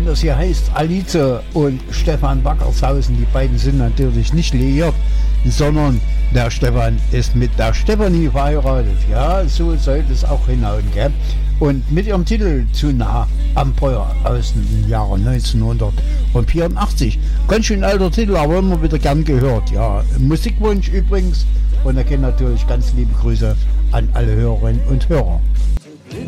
wenn das hier heißt Alice und Stefan Wackershausen, die beiden sind natürlich nicht liiert, sondern der Stefan ist mit der Stefanie verheiratet. Ja, so sollte es auch hinhauen, gell? Und mit ihrem Titel Zu nah am Feuer aus dem Jahre 1984. Ganz schön alter Titel, aber immer wieder gern gehört. Ja, Musikwunsch übrigens. Und er kennt natürlich ganz liebe Grüße an alle Hörerinnen und Hörer.